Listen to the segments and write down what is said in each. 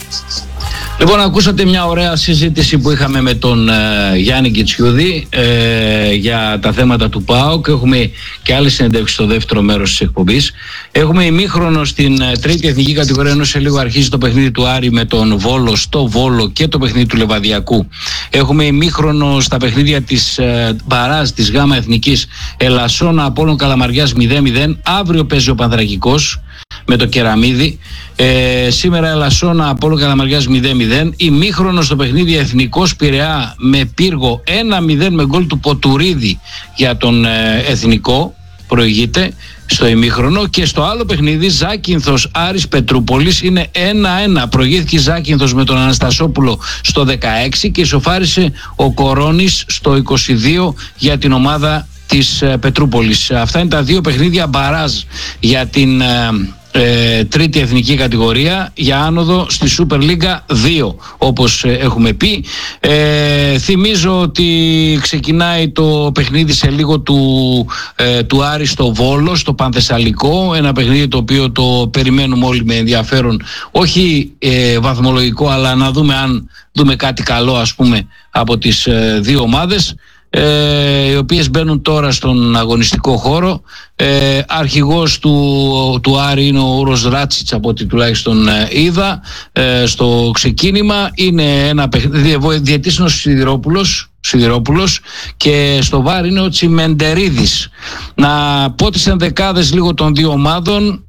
Λοιπόν, ακούσατε μια ωραία συζήτηση που είχαμε με τον Γιάννη Κιτσιούδη για τα θέματα του ΠΑΟΚ. Έχουμε και άλλη συνέντευξη στο δεύτερο μέρος της εκπομπής. Έχουμε ημίχρονο στην τρίτη εθνική κατηγορία, ενώ σε λίγο αρχίζει το παιχνίδι του Άρη με τον Βόλο στο Βόλο και το παιχνίδι του Λεβαδιακού. Έχουμε ημίχρονο στα παιχνίδια της Μπαράζ της ΓΑΜΑ Εθνικής, Ελασσόνα Απόλλων Καλαμαριάς 0-0. Αύριο παίζει ο Πανθρακικός με το Κεραμίδι. Σήμερα Ελασσόνα Απόλλων Καλαμαριάς 0-0. Ημίχρονο στο παιχνίδι Εθνικός Πειραιά με Πύργο 1-0 με γκολ του Ποτουρίδη για τον Εθνικό. Προηγείται στο ημίχρονο. Και στο άλλο παιχνίδι Ζάκυνθος Άρης Πετρούπολης είναι 1-1. Προηγήθηκε η Ζάκυνθος με τον Αναστασόπουλο στο 16 και ισοφάρισε ο Κορώνης στο 22 για την ομάδα της Πετρούπολης. Αυτά είναι τα δύο παιχνίδια μπαράζ για την τρίτη εθνική κατηγορία για άνοδο στη Super League 2, όπως έχουμε πει. Θυμίζω ότι ξεκινάει το παιχνίδι σε λίγο του Άρη στο Βόλο, στο Πανθεσσαλικό, ένα παιχνίδι το οποίο το περιμένουμε όλοι με ενδιαφέρον, όχι βαθμολογικό, αλλά να δούμε αν δούμε κάτι καλό, ας πούμε, από τις δύο ομάδες, οι οποίες μπαίνουν τώρα στον αγωνιστικό χώρο. Αρχηγός του Άρη είναι ο Ούρος Ράτσιτς, από ό,τι τουλάχιστον είδα στο ξεκίνημα. Είναι ένα παιχνίδι, διαιτής είναι ο Σιδηρόπουλος και στο βάρ είναι ο Τσιμεντερίδης. Να πω τις ενδεκάδες λίγο των δύο ομάδων.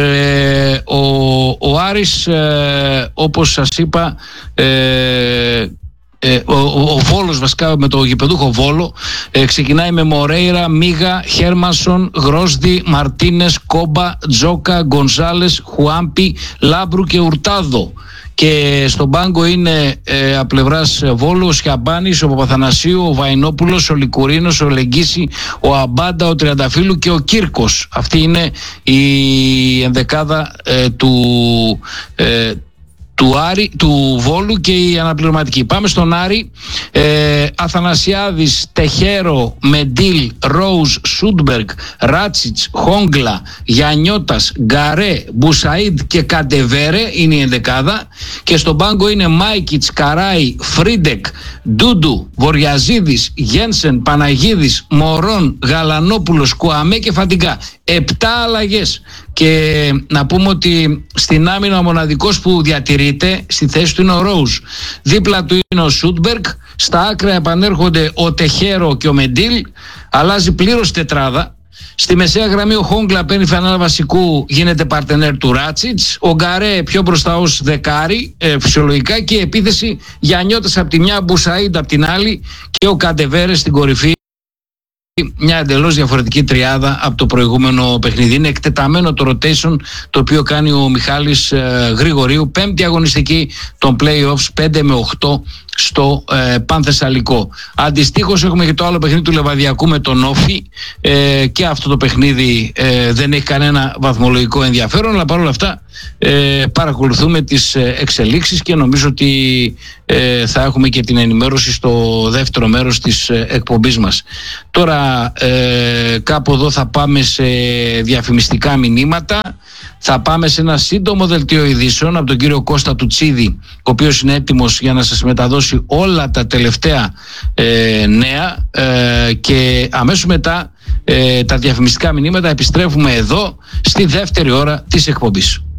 Ο Άρης, όπως σας είπα, ο Βόλος βασικά, με το γηπεδούχο Βόλο, ξεκινάει με Μορέιρα, Μίγα, Χέρμανσον, Γρόσδη, Μαρτίνες, Κόμπα, Τζόκα, Γκονζάλες, Χουάμπι, Λάμπρου και Ουρτάδο. Και στον πάγκο είναι από πλευράς Βόλου ο Σιαμπάνης, ο Παπαθανασίου, ο Βαϊνόπουλος, ο Λικουρίνος, ο Λεγγίση, ο Αμπάντα, ο Τριανταφύλου και ο Κύρκος. Αυτή είναι η ενδεκάδα του Άρη, του Βόλου και η αναπληρωματική. Πάμε στον Άρη. Αθανασιάδης, Τεχέρο, Μεντίλ, Ρόουζ, Σούντμπεργκ, Ράτσιτς, Χόγκλα, Γιαννιώτας, Γκαρέ, Μπουσαΐντ και Καντεβέρε είναι η ενδεκάδα. Και στον πάγκο είναι Μάικιτς, Καράι, Φρίντεκ, Ντούντου, Βοριαζίδης, Γένσεν, Παναγίδης, Μωρόν, Γαλανόπουλος, Κουαμέ και Φαντιγκά. 7 αλλαγές. Και να πούμε ότι στην άμυνα ο μοναδικός που διατηρείται στη θέση του είναι ο Ρόουζ. Δίπλα του είναι ο Σούντμπεργκ. Στα άκρα επανέρχονται ο Τεχέρο και ο Μεντίλ. Αλλάζει πλήρως τετράδα. Στη μεσαία γραμμή ο Χόγκλα παίρνει φανέλα βασικού, γίνεται παρτενέρ του Ράτσιτς. Ο Γκαρέ πιο μπροστά ως δεκάρι, φυσιολογικά, και η επίθεση Γιαννιώτας από τη μια, Μπουσαΐντ από την άλλη και ο Καντεβέρε στην κορυφή. Μια εντελώς διαφορετική τριάδα από το προηγούμενο παιχνίδι. Είναι εκτεταμένο το rotation το οποίο κάνει ο Μιχάλης Γρηγορίου. Πέμπτη αγωνιστική των play-offs, 5 με 8 στο Πανθεσσαλικό. Αντιστοίχως έχουμε και το άλλο παιχνίδι του Λεβαδιακού με τον Όφη, και αυτό το παιχνίδι δεν έχει κανένα βαθμολογικό ενδιαφέρον, αλλά παρόλα αυτά παρακολουθούμε τις εξελίξεις και νομίζω ότι θα έχουμε και την ενημέρωση στο δεύτερο μέρος της εκπομπής μας. Τώρα κάπου εδώ θα πάμε σε διαφημιστικά μηνύματα. Θα πάμε σε ένα σύντομο δελτίο ειδήσεων από τον κύριο Κώστα Τουτσίδη, ο οποίος είναι έτοιμος για να σας μεταδώσει όλα τα τελευταία νέα, και αμέσως μετά τα διαφημιστικά μηνύματα επιστρέφουμε εδώ στη δεύτερη ώρα της εκπομπής.